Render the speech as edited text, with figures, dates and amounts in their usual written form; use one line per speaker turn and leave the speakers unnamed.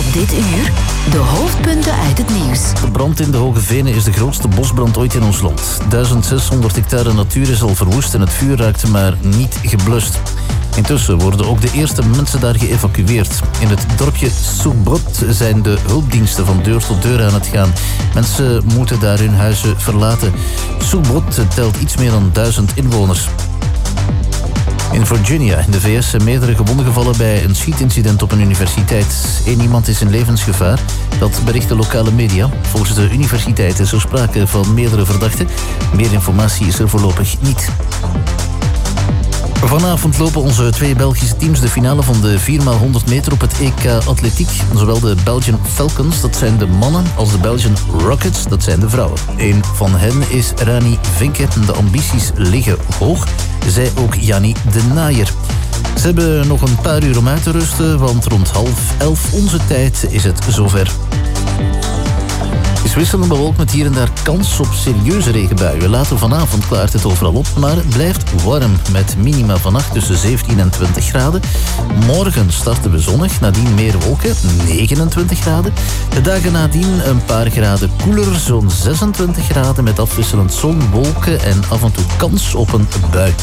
Dit uur de hoofdpunten uit het nieuws.
De brand in de Hoge Venen is de grootste bosbrand ooit in ons land. 1600 hectare natuur is al verwoest en het vuur raakte maar niet geblust. Intussen worden ook de eerste mensen daar geëvacueerd. In het dorpje Soebrot zijn de hulpdiensten van deur tot deur aan het gaan. Mensen moeten daar hun huizen verlaten. Soebrot telt iets meer dan 1000 inwoners. In Virginia, in de VS, zijn meerdere gewonden gevallen bij een schietincident op een universiteit. 1 iemand is in levensgevaar. Dat berichten lokale media. Volgens de universiteit is er sprake van meerdere verdachten. Meer informatie is er voorlopig niet. Vanavond lopen onze 2 Belgische teams de finale van de 4x100 meter op het EK Atletiek. Zowel de Belgian Falcons, dat zijn de mannen, als de Belgian Rockets, dat zijn de vrouwen. Een van hen is Rani Vinke. De ambities liggen hoog. Zij ook Jannie de Naaier. Ze hebben nog een paar uur om uit te rusten, want rond 10:30 onze tijd is het zover. Het is wisselend bewolkt met hier en daar kans op serieuze regenbuien. Later vanavond klaart het overal op, maar het blijft warm met minima vannacht tussen 17 en 20 graden. Morgen starten we zonnig, nadien meer wolken, 29 graden. De dagen nadien een paar graden koeler, zo'n 26 graden met afwisselend zon, wolken en af en toe kans op een bui.